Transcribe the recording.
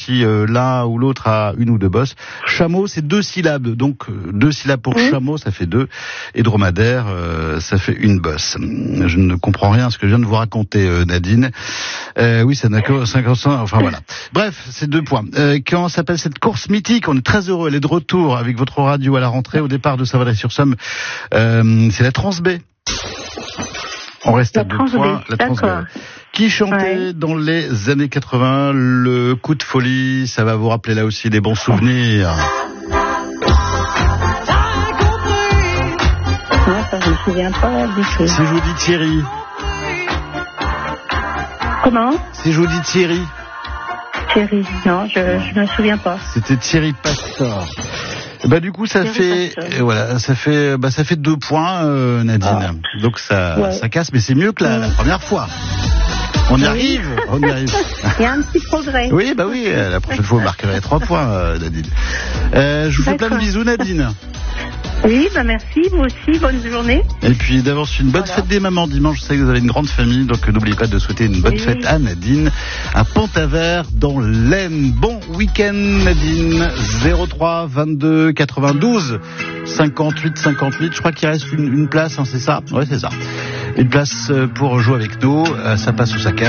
si l'un ou l'autre a une ou deux bosses. Chameau, c'est 2 syllabes, donc 2 syllabes pour chameau, ça fait 2, et dromadaire, ça fait une bosse. Je ne comprends rien à ce que je viens de vous raconter, Nadine. Oui, ça n'a que 50 ans, enfin voilà. Bref, c'est 2 points. Comment s'appelle cette course mythique? On est très heureux, elle est de retour avec votre radio à la rentrée, au départ de Saint-Valery-sur-Somme. C'est la Trans B. On reste à 2 points, la Trans B. Qui chantait dans les années 80 le coup de folie? Ça va vous rappeler là aussi des bons souvenirs. Non, ça je me souviens pas du tout. Si je vous dis Thierry. Comment? Si je vous dis Thierry. Thierry, non, je me souviens pas. C'était Thierry Pastor. Bah du coup ça fait ça fait 2 points, Nadine. Donc ça casse, mais c'est mieux que la première fois. On y arrive. Il y a un petit progrès. Oui, bah oui, la prochaine fois vous marquerez 3 points, Nadine. Je vous fais plein de bisous, Nadine. Oui, bah merci, vous aussi, bonne journée. Et puis d'avance une bonne fête des mamans dimanche. Je sais que vous avez une grande famille, donc n'oubliez pas de souhaiter une bonne fête à Nadine, à Pont-Aver, dans l'Aisne. Bon week-end, Nadine. 03 22 92 58 58. Je crois qu'il reste une place, hein, c'est ça? Ouais, c'est ça. Une place pour jouer avec nous. Ça passe ou ça casse.